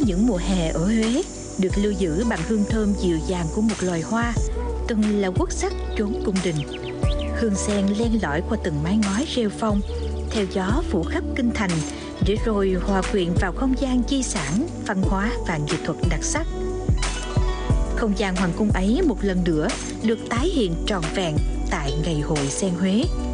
những mùa hè ở Huế được lưu giữ bằng hương thơm dịu dàng của một loài hoa, từng là quốc sắc chốn cung đình. Hương sen len lỏi qua từng mái ngói rêu phong, theo gió phủ khắp kinh thành, để rồi hòa quyện vào không gian di sản, văn hóa và nghệ thuật đặc sắc. Không gian hoàng cung ấy một lần nữa được tái hiện trọn vẹn tại Ngày hội sen Huế.